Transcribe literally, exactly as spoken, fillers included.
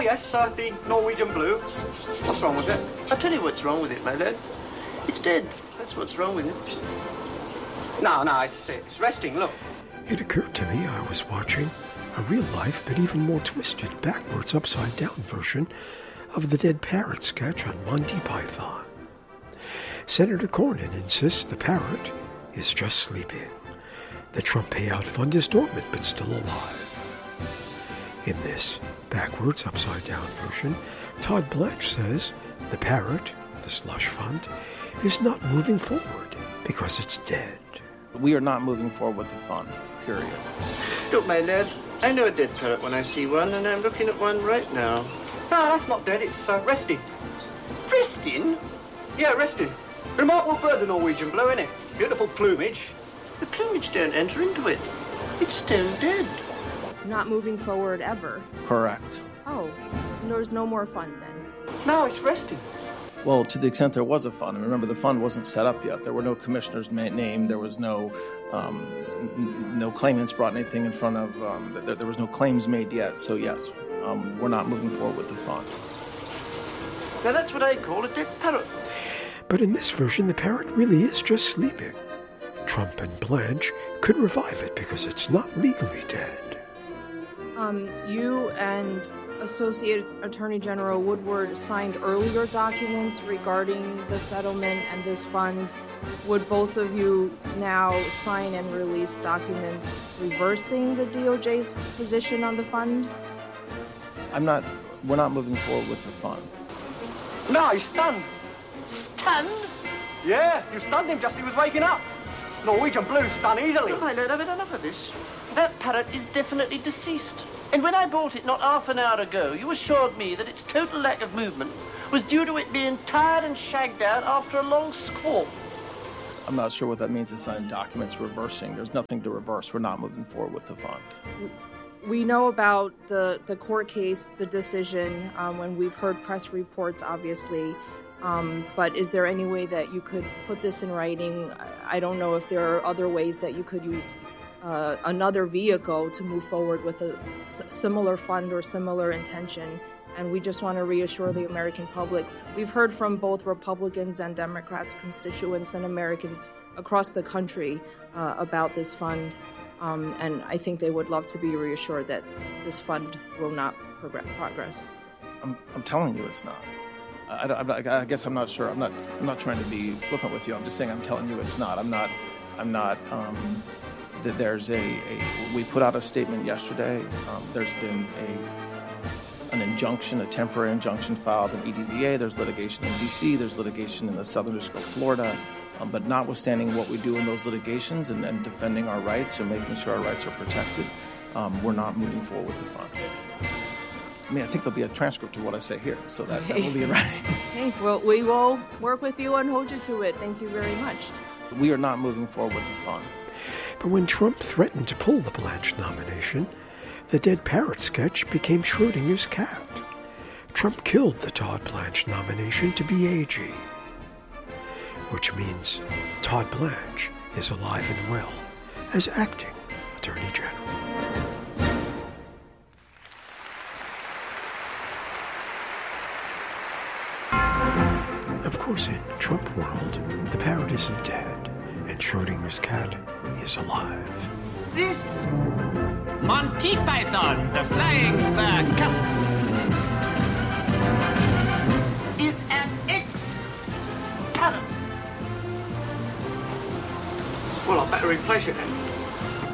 yes, uh, the Norwegian blue. What's wrong with it? I'll tell you what's wrong with it, my lad. It's dead. That's what's wrong with it. No, no, it's, it's resting, look. It occurred to me I was watching a real-life but even more twisted, backwards, upside-down version of the Dead Parrot sketch on Monty Python. Senator Cornyn insists the parrot is just sleeping. The Trump payout fund is dormant but still alive. In this backwards, upside-down version, Todd Blanche says the parrot, the slush fund, is not moving forward because it's dead. We are not moving forward with the fund, period. Look, my lad, I know a dead parrot when I see one, and I'm looking at one right now. No, that's not dead, it's uh, resting. Resting? Yeah, resting. Remarkable bird, the Norwegian blue, innit? Beautiful plumage. The plumage don't enter into it. It's stone dead. Not moving forward ever. Correct. Oh, there's no more fund then. No, it's resting. Well, to the extent there was a fund, and remember the fund wasn't set up yet. There were no commissioners ma- named. There was no um, n- no claimants brought anything in front of. Um, there, there was no claims made yet. So yes, um, we're not moving forward with the fund. Now that's what I call a dead parrot. But in this version, the parrot really is just sleeping. Trump and Blanche could revive it because it's not legally dead. Um, you and Associate Attorney General Woodward signed earlier documents regarding the settlement and this fund. Would both of you now sign and release documents reversing the D O J's position on the fund? I'm not. We're not moving forward with the fund. No, he's stunned. Stunned? Yeah, you stunned him just as he was waking up. Norwegian blue stun easily. Look, my lad, I've had enough of this. That parrot is definitely deceased. And when I bought it not half an hour ago, you assured me that its total lack of movement was due to it being tired and shagged out after a long squall. I'm not sure what that means to sign documents reversing. There's nothing to reverse. We're not moving forward with the fund. We know about the, the court case, the decision, um, when we've heard press reports, obviously. Um, but is there any way that you could put this in writing? I, I don't know if there are other ways that you could use uh, another vehicle to move forward with a s- similar fund or similar intention. And we just want to reassure the American public. We've heard from both Republicans and Democrats, constituents and Americans across the country uh, about this fund. Um, and I think they would love to be reassured that this fund will not progress. progress. I'm, I'm telling you it's not. I, I, I guess I'm not sure. I'm not. I'm not trying to be flippant with you. I'm just saying I'm telling you it's not. I'm not. I'm not. Um, that there's a, a. We put out a statement yesterday. Um, there's been a an injunction, a temporary injunction filed in E D V A. There's litigation in D C. There's litigation in the Southern District of Florida. Um, but notwithstanding what we do in those litigations and, and defending our rights and making sure our rights are protected, um, we're not moving forward with the fund. I mean, I think there'll be a transcript of what I say here, so that, that will be in writing. Okay, well, we will work with you and hold you to it. Thank you very much. We are not moving forward with the fund. But when Trump threatened to pull the Blanche nomination, the Dead Parrot sketch became Schrodinger's cat. Trump killed the Todd Blanche nomination to be A G, which means Todd Blanche is alive and well as acting Attorney General. Of course, in Trump world, the parrot isn't dead, and Schrodinger's cat is alive. This Monty Python, the Flying Circus, is an ex-parrot. Well, I better replace it then.